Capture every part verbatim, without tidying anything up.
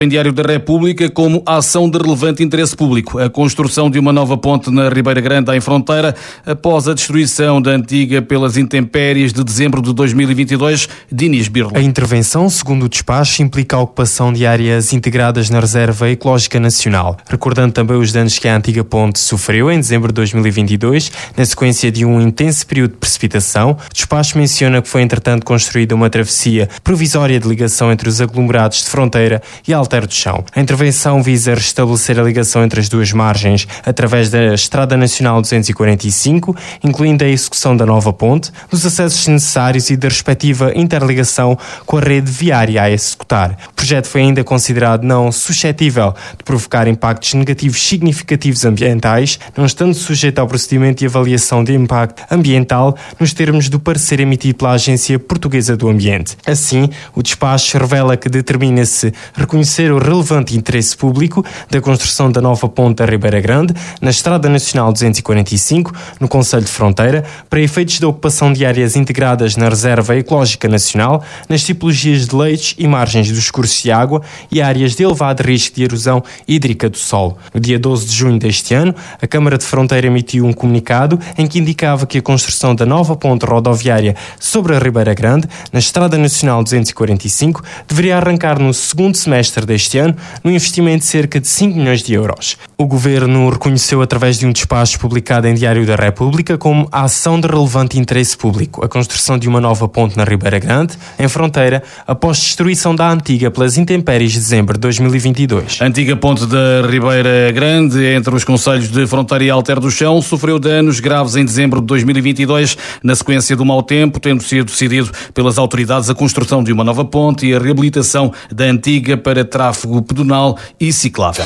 Em Diário da República, como ação de relevante interesse público, a construção de uma nova ponte na Ribeira Grande, em fronteira, após a destruição da antiga pelas intempéries de dezembro de dois mil e vinte e dois, Dinis Birla. A intervenção, segundo o despacho, implica a ocupação de áreas integradas na Reserva Ecológica Nacional, recordando também os danos que a antiga ponte sofreu em dezembro de dois mil e vinte e dois, na sequência de um intenso período de precipitação. O despacho menciona que foi, entretanto, construída uma travessia provisória de ligação entre os aglomerados de fronteira e a Alter do Chão. A intervenção visa restabelecer a ligação entre as duas margens através da Estrada Nacional duzentos e quarenta e cinco, incluindo a execução da nova ponte, dos acessos necessários e da respectiva interligação com a rede viária a executar. O projeto foi ainda considerado não suscetível de provocar impactos negativos significativos ambientais, não estando sujeito ao procedimento de avaliação de impacto ambiental nos termos do parecer emitido pela Agência Portuguesa do Ambiente. Assim, o despacho revela que determina-se reconhecer o relevante interesse público da construção da nova ponte da Ribeira Grande, na Estrada Nacional duzentos e quarenta e cinco, no Concelho de Fronteira, para efeitos da ocupação de áreas integradas na Reserva Ecológica Nacional, nas tipologias de leitos e margens dos cursos de água e áreas de elevado risco de erosão hídrica do solo. No dia doze de junho deste ano, a Câmara de Fronteira emitiu um comunicado em que indicava que a construção da nova ponte rodoviária sobre a Ribeira Grande, na Estrada Nacional duzentos e quarenta e cinco, deveria arrancar no segundo semestre deste ano, no investimento de cerca de cinco milhões de euros. O Governo reconheceu, através de um despacho publicado em Diário da República, como a ação de relevante interesse público a construção de uma nova ponte na Ribeira Grande, em fronteira, após destruição da antiga pelas intempéries de dezembro de dois mil e vinte e dois. A antiga ponte da Ribeira Grande, entre os concelhos de Fronteira e Alter do Chão, sofreu danos graves em dezembro de dois mil e vinte e dois, na sequência do mau tempo, tendo sido decidido pelas autoridades a construção de uma nova ponte e a reabilitação da antiga para tráfego pedonal e ciclável.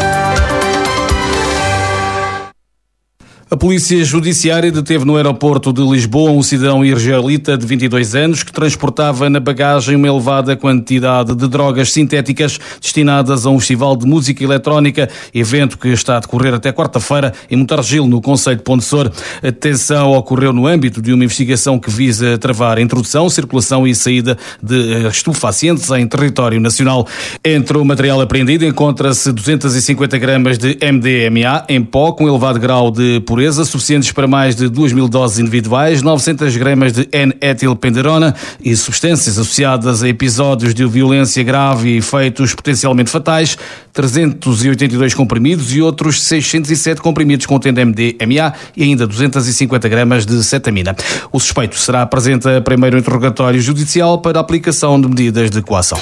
A Polícia Judiciária deteve no aeroporto de Lisboa um cidadão israelita de vinte e dois anos que transportava na bagagem uma elevada quantidade de drogas sintéticas destinadas a um festival de música eletrónica, evento que está a decorrer até quarta-feira em Montargil, no concelho de Pontessor. A detenção ocorreu no âmbito de uma investigação que visa travar a introdução, circulação e saída de estupefacientes em território nacional. Entre o material apreendido encontra-se duzentas e cinquenta gramas de M D M A em pó com elevado grau de pureza, suficientes para mais de duas mil doses individuais, novecentas gramas de N-etilpenderona e substâncias associadas a episódios de violência grave e efeitos potencialmente fatais, trezentos e oitenta e dois comprimidos e outros seiscentos e sete comprimidos contendo M D M A e ainda duzentas e cinquenta gramas de cetamina. O suspeito será presente a primeiro interrogatório judicial para a aplicação de medidas de coação.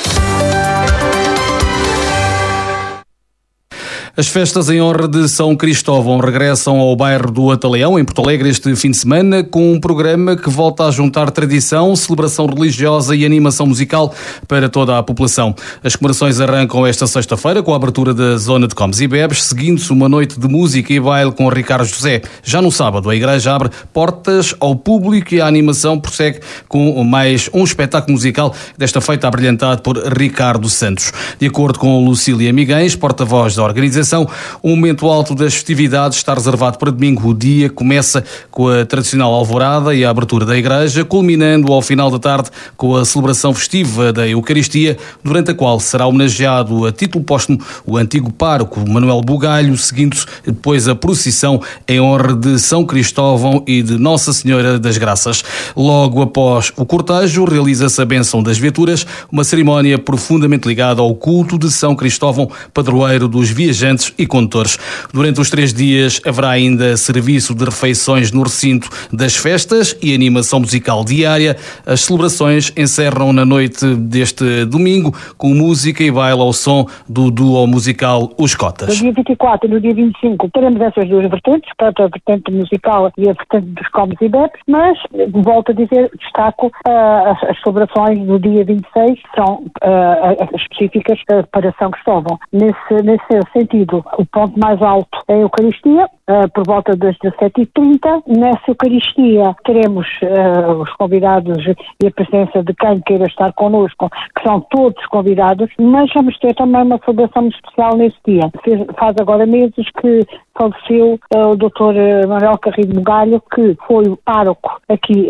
As festas em honra de São Cristóvão regressam ao bairro do Ataleão, em Porto Alegre, este fim de semana, com um programa que volta a juntar tradição, celebração religiosa e animação musical para toda a população. As comemorações arrancam esta sexta-feira com a abertura da zona de comes e bebes, seguindo-se uma noite de música e baile com Ricardo José. Já no sábado, a igreja abre portas ao público e a animação prossegue com mais um espetáculo musical, desta feita abrilhantado por Ricardo Santos. De acordo com Lucília Miguens, porta-voz da organização, o momento alto das festividades está reservado para domingo. O dia começa com a tradicional alvorada e a abertura da igreja, culminando ao final da tarde com a celebração festiva da Eucaristia, durante a qual será homenageado a título póstumo o antigo pároco Manuel Bugalho, seguindo-se depois a procissão em honra de São Cristóvão e de Nossa Senhora das Graças. Logo após o cortejo, realiza-se a bênção das viaturas, uma cerimónia profundamente ligada ao culto de São Cristóvão, padroeiro dos viajantes e condutores. Durante os três dias haverá ainda serviço de refeições no recinto das festas e animação musical diária. As celebrações encerram na noite deste domingo com música e baile ao som do duo musical Os Cotas. No dia vinte e quatro e no dia vinte e cinco teremos essas duas vertentes, tanto a vertente musical e a vertente dos comes e bebes, mas, volto a dizer, destaco uh, as, as celebrações do dia vinte e seis, são uh, específicas uh, para São Cristóvão. Nesse, nesse sentido, o ponto mais alto é a Eucaristia, uh, por volta das dezassete e trinta. Nessa Eucaristia teremos uh, os convidados e a presença de quem queira estar connosco, que são todos convidados, mas vamos ter também uma celebração especial nesse dia. Faz agora meses que faleceu uh, o doutor Manuel Carrilho Bugalho, que foi o pároco aqui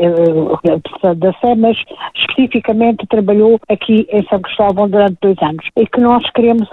uh, da Sé, mas especificamente trabalhou aqui em São Cristóvão durante dois anos, e que nós queremos